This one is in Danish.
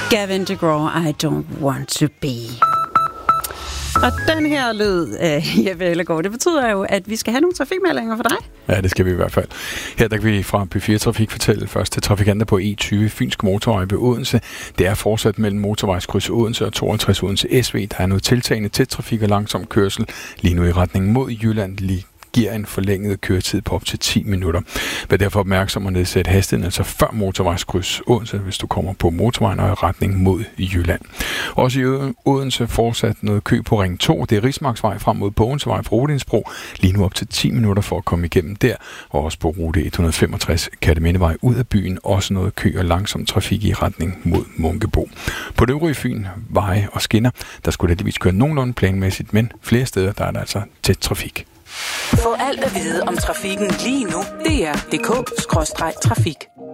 Gavin DeGraw, I don't want to be. Og den her lyd af Jeppe Ellegaard, det betyder jo, at vi skal have nogle trafikmeldinger for dig. Ja, det skal vi i hvert fald. Her der kan vi fra P4 Trafik fortælle først til trafikanter på E20 Fynsk Motorvej ved Odense. Det er fortsat mellem motorvejskryds Odense og 52 Odense SV. Der er noget tiltagende tæt trafik og langsom kørsel lige nu i retning mod Jylland giver en forlænget køretid på op til 10 minutter. Vær derfor opmærksom at nedsætte hastigheden, altså før motorvejskryds Odense, hvis du kommer på motorvejen og i retning mod Jylland. Også i Odense fortsat noget kø på Ring 2. Det er Rismarksvej frem mod Bogensvej fra Odensbro. Lige nu op til 10 minutter for at komme igennem der. Og også på rute 165 Kertemindevej ud af byen. Også noget kø og langsom trafik i retning mod Munkebo. På det øvrige Fyn, veje og skinner, der skulle heldigvis køre nogenlunde planmæssigt, men flere steder der er der altså tæt trafik. Få alt at vide om trafikken lige nu. DR.dk/trafik.